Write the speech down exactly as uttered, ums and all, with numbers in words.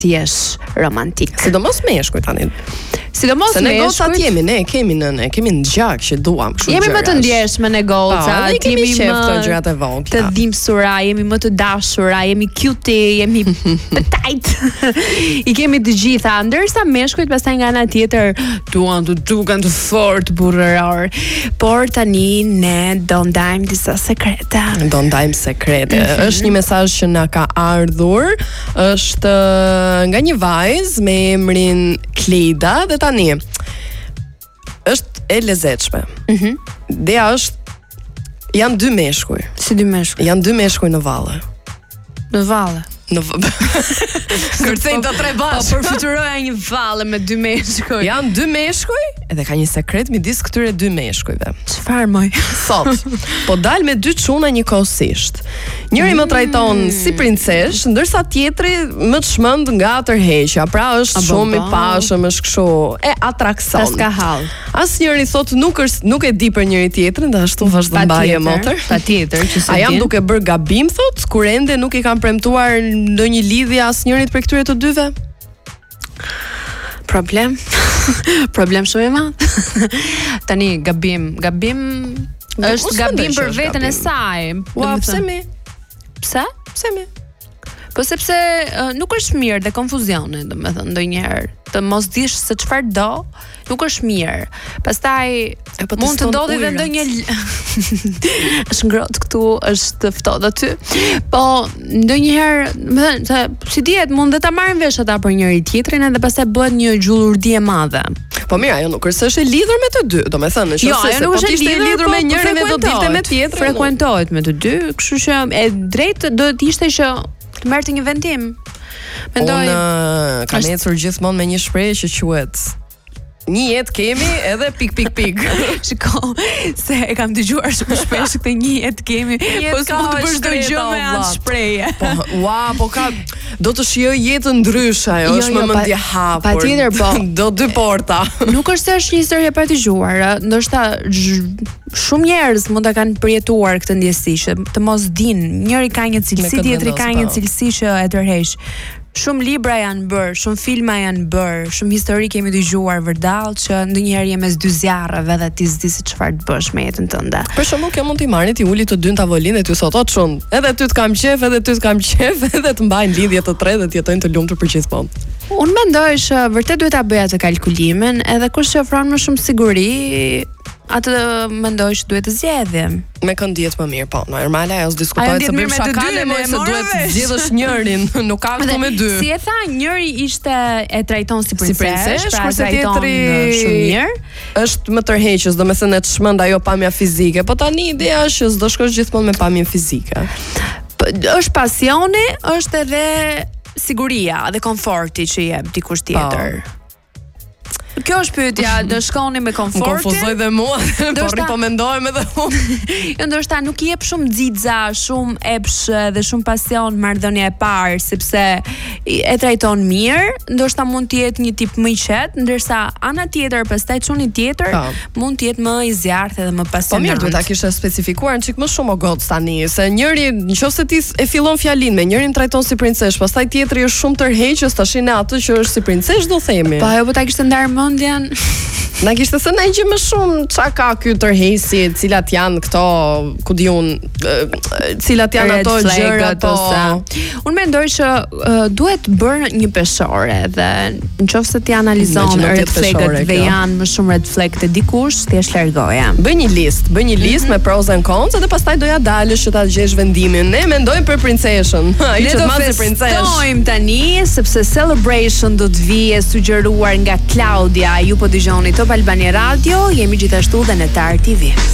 ti jesh romantik. Sidomos meshkuj tani. Sidomos Se ne meshkujt. gocat jemi, ne kemi në ne, kemi në gjak që duam kështu. Jemi më të ndjeshme në goca, Pa, ne kemi jemi qef më këto gjërat e vogla. të dhimbsura, jemi më të dashura, jemi cute, jemi petit. I kemi të gjitha, ndërsa meshkujt pastaj nga ana tjetër duan të duken të fort burrëror. Por tani ne do ndajmë disa sekrete. Do ndajmë sekrete. Mm-hmm. Është një mesazh që na ka ardhur, është nga një vajzë me emrin Kleda dhe tani është e lezetshme. Mhm. Ideja është janë dy meshkuj. Si dy meshkuj? Janë dy meshkuj në valle. Në valle. Në kërcej të tre bashkë. Po përfituroja një valle me dy meshkuj. Janë dy meshkuj, edhe ka një sekret midis këtyre dy meshkujve. Çfarë moj? Sot, po dal me dy çuna njëkohësisht. Njëri më trajton si princesh, ndërsa tjetri më të çmend nga tërheqja. Pra është shumë i pashëm, është kështu e atrakson. Pas ka hall. Asnjëri thot nuk është nuk e di për njëri tjetrin, dhe ashtu vazhdon mbaje motor. Patjetër, që A jam duke bërë gabim thot, kur ende nuk i kanë premtuar ndonjë lidhje asnjërit për këtyre të dyve? Problem. Problem shumë i madh. Tani gabim, gabim është gabim për veten e saj. Ua, pse mi? Pse? Pse mi? Po sepse uh, nuk është mirë dhe konfuzione, domethënë ndonjëherë të mos dish se çfarë do, nuk është mirë. Pastaj po mund të ndodhi edhe ndonjë është ngrohtë këtu, është ftohtë aty. Po ndonjëherë, domethënë se si dihet mund dhe ta marrin vesh ata për njëri tjetrin edhe pastaj bëhet një gjullurdi e madhe. Po mirë, ajo nuk është është e lidhur me të dy, domethënë, nëse jo, se nuk po është ishte e lidhur me njërin dhe do të dilte me tjetrin. Frekuentohet me të dy, kështu që e drejtë do të ishte që të merrte një vendim. Mendoj Unë kam ecur gjithmonë me një shprehje që quhet një jetë kemi edhe pik pik pik. Shiko, se e kam dëgjuar shumë shpesh këtë një jetë kemi, po s'mund të bësh çdo gjë me atë shprehje. Po, ua, po ka do të shijoj jetën ndryshe, ajo është më mendje hapur. Patjetër, po. Do dy porta. Nuk është se është një histori e pa dëgjuar, ndoshta shumë njerëz mund ta kanë përjetuar këtë ndjesi që të mos dinë, njëri ka një cilësi, tjetri ka një cilësi që e tërheq. Shumë libra janë bërë, shumë filma janë bërë, shumë histori kemi dëgjuar vërdall që ndonjëherë je mes dy zjarreve dhe ti s'di se çfarë të bësh me jetën tënde. Për shembull, kjo mund t'i marrë ti uli të dy në tavolinë dhe ty thot, "O çun, edhe ty të kam qef, edhe ty të kam qef, edhe të mbajnë lidhje të tre dhe të jetojnë të lumtur për gjithmonë." Unë mendoj që vërtet duhet ta bëja atë kalkulimin, edhe kush që ofron më shumë siguri, atë mendoj që duhet të zgjedhim. Me kënd dihet më mirë, po, normale ajo diskutohet se bëjmë shakale, mos se duhet të zgjedhësh njërin, nuk ka këtu me dy. Si e tha, njëri ishte e trajton si princesh, si pra kurse tjetri shumë mirë, është më tërheqës, domethënë e çmend ajo pamja fizike, po tani ideja është që s'do shkosh gjithmonë me pamjen fizike. Është pasioni, është edhe siguria dhe komforti që jep dikush tjetër. Kjo është pyetja, do shkoni me komfortin? Më konfuzoj dhe mua, por po mendohem edhe unë. Jo, ndoshta nuk i jep shumë xixa, shumë epsh dhe shumë pasion marrëdhënia e parë, sepse e trajton mirë, ndoshta mund të jetë një tip më i qetë, ndërsa ana tjetër, pastaj çuni tjetër, mund të jetë më i zjarrt edhe më pasionant. Po mirë, duhet ta kishe specifikuar një çik më shumë o goc tani, se njëri, nëse ti e fillon fjalin me njërin trajton si princesh, pastaj tjetri është shumë tërheqës, tashin atë që është si princesh do themi. Po ajo po ta kishte ndarë mendjen. Na kishte se na gjë më shumë çka ka ky tërheqësi, cilat janë këto, ku diun, cilat janë ato gjërat ose. Unë mendoj që uh, duhet bërë një peshore dhe nëse ti analizon red flagët dhe janë më shumë red flag të dikush, thjesht largoje. Bëj një listë, bëj një listë mm -hmm. me pros and cons dhe pastaj doja dalësh që ta gjesh vendimin. Ne mendojmë për princeshën. Ai që të si princesh. Ne do festojmë tani sepse Celebration do të vijë sugjeruar nga Claudia. Ju po dëgjoni Top Albania Radio, jemi gjithashtu dhe në Tar T V.